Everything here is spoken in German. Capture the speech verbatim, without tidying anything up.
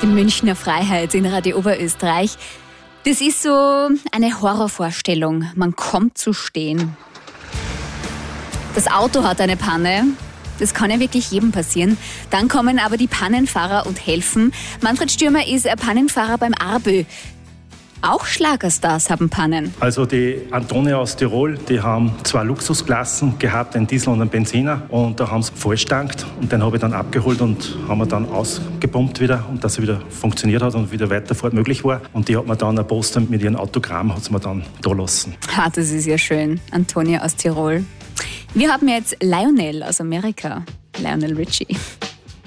die Münchner Freiheit in Radio Oberösterreich. Das ist so eine Horrorvorstellung. Man kommt zu stehen. Das Auto hat eine Panne. Das kann ja wirklich jedem passieren. Dann kommen aber die Pannenfahrer und helfen. Manfred Stürmer ist ein Pannenfahrer beim Arbö. Auch Schlagerstars haben Pannen. Also die Antonia aus Tirol, die haben zwei Luxusklassen gehabt, einen Diesel und einen Benziner. Und da haben sie vollgestankt und den habe ich dann abgeholt und haben wir dann ausgepumpt wieder, und dass er wieder funktioniert hat und wieder Weiterfahrt möglich war. Und die hat mir dann ein Poster mit ihrem Autogramm hat sie mir dann da lassen. Ha, das ist ja schön. Antonia aus Tirol. Wir haben jetzt Lionel aus Amerika. Lionel Richie.